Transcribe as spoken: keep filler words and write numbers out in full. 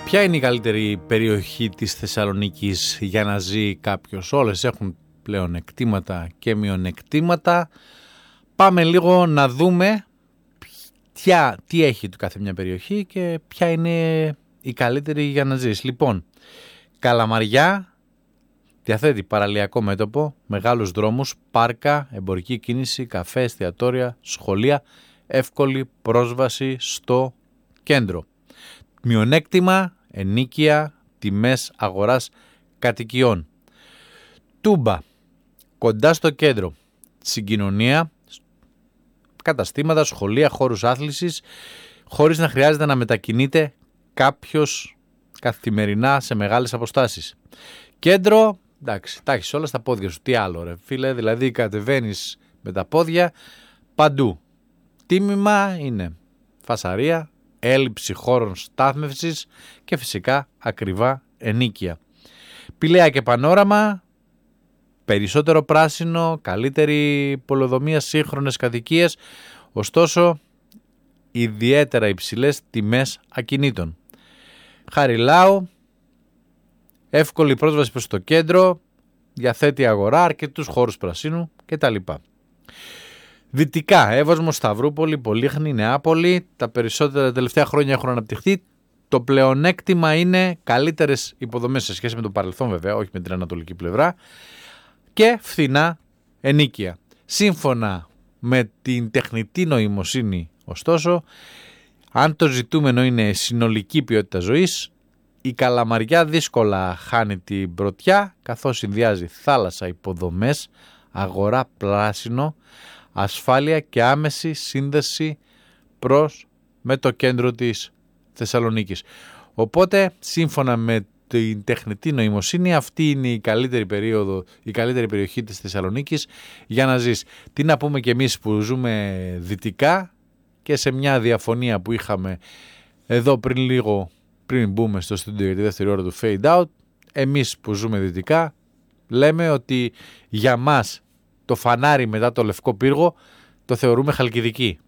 Ποια είναι η καλύτερη περιοχή της Θεσσαλονίκης για να ζει κάποιος? Όλες έχουν πλέον εκτήματα και μειονεκτήματα. Πάμε λίγο να δούμε ποια, τι έχει του κάθε μια περιοχή και ποια είναι η καλύτερη για να ζεις. Λοιπόν, Καλαμαριά διαθέτει παραλιακό μέτωπο, μεγάλους δρόμους, πάρκα, εμπορική κίνηση, καφέ, εστιατόρια, σχολεία, εύκολη πρόσβαση στο κέντρο. Μειονέκτημα, ενοίκια, τιμές αγοράς κατοικιών. Τούμπα, κοντά στο κέντρο, συγκοινωνία, καταστήματα, σχολεία, χώρους άθλησης, χωρίς να χρειάζεται να μετακινείται κάποιος καθημερινά σε μεγάλες αποστάσεις. Κέντρο, εντάξει, τα έχεις όλα στα πόδια σου. Τι άλλο ρε φίλε, δηλαδή κατεβαίνεις με τα πόδια παντού. Τίμημα είναι φασαρία, έλλειψη χώρων στάθμευσης και φυσικά ακριβά ενοίκια. Πηλαία και Πανόραμα, περισσότερο πράσινο, καλύτερη πολεοδομία, σύγχρονες κατοικίες, ωστόσο ιδιαίτερα υψηλές τιμές ακινήτων. Χαριλάου, εύκολη πρόσβαση προς το κέντρο, διαθέτει αγορά, αρκετούς χώρους πρασίνου κτλ. Δυτικά, Εύωσμο, Σταυρούπολη, Πολύχνη, Νεάπολη, τα περισσότερα τα τελευταία χρόνια έχουν αναπτυχθεί. Το πλεονέκτημα είναι καλύτερες υποδομές σε σχέση με το παρελθόν βέβαια, όχι με την ανατολική πλευρά, και φθηνά ενοίκια. Σύμφωνα με την τεχνητή νοημοσύνη, ωστόσο, αν το ζητούμενο είναι συνολική ποιότητα ζωής, η Καλαμαριά δύσκολα χάνει την πρωτιά, καθώς συνδυάζει θάλασσα, υποδομές, αγορά, πράσινο, ασφάλεια και άμεση σύνδεση προς με το κέντρο της Θεσσαλονίκης. Οπότε, σύμφωνα με την τεχνητή νοημοσύνη, αυτή είναι η καλύτερη περίοδο, η καλύτερη περιοχή της Θεσσαλονίκης για να ζεις. Τι να πούμε και εμείς που ζούμε δυτικά, και σε μια διαφωνία που είχαμε εδώ πριν λίγο, πριν μπούμε στο στούντιο για τη δεύτερη ώρα του Fade Out, εμείς που ζούμε δυτικά λέμε ότι για μας το φανάρι μετά το Λευκό Πύργο το θεωρούμε Χαλκιδική.